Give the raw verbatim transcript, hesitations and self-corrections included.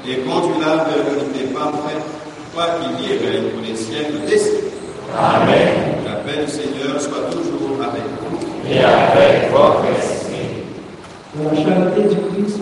et conduis-la vers l'unité parfaite, toi qui vis et règnes pour les siècles des siècles. Amen. La paix du Seigneur soit toujours avec vous. Et avec votre esprit. La charité du Christ